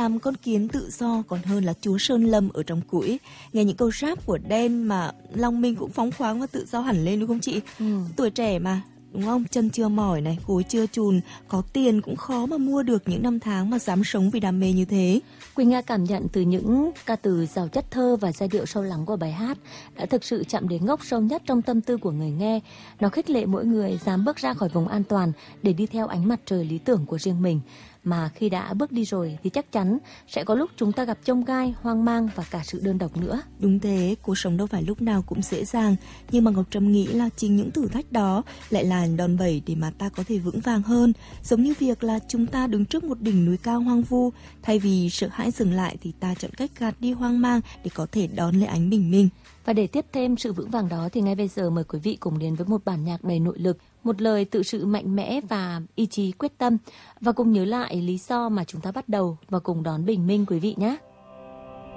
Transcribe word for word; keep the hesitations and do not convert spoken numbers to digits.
làm con kiến tự do còn hơn là chúa Sơn Lâm ở trong củi. Nghe những câu rap của Đen mà lòng mình cũng phóng khoáng và tự do hẳn lên đúng không chị? Ừ. Tuổi trẻ mà, đúng không? Chân chưa mỏi này, gối chưa chùn, có tiền cũng khó mà mua được những năm tháng mà dám sống vì đam mê như thế. Quỳnh Nga cảm nhận từ những ca từ giàu chất thơ và giai điệu sâu lắng của bài hát đã thực sự chạm đến gốc sâu nhất trong tâm tư của người nghe. Nó khích lệ mỗi người dám bước ra khỏi vùng an toàn để đi theo ánh mặt trời lý tưởng của riêng mình. Mà khi đã bước đi rồi thì chắc chắn sẽ có lúc chúng ta gặp chông gai, hoang mang và cả sự đơn độc nữa. Đúng thế, cuộc sống đâu phải lúc nào cũng dễ dàng, nhưng mà Ngọc Trâm nghĩ là chính những thử thách đó lại là đòn bẩy để mà ta có thể vững vàng hơn. Giống như việc là chúng ta đứng trước một đỉnh núi cao hoang vu, thay vì sợ hãi dừng lại thì ta chọn cách gạt đi hoang mang để có thể đón lấy ánh bình minh. Và để tiếp thêm sự vững vàng đó thì ngay bây giờ mời quý vị cùng đến với một bản nhạc đầy nội lực, một lời tự sự mạnh mẽ và ý chí quyết tâm, và cùng nhớ lại lý do mà chúng ta bắt đầu và cùng đón bình minh quý vị nhé.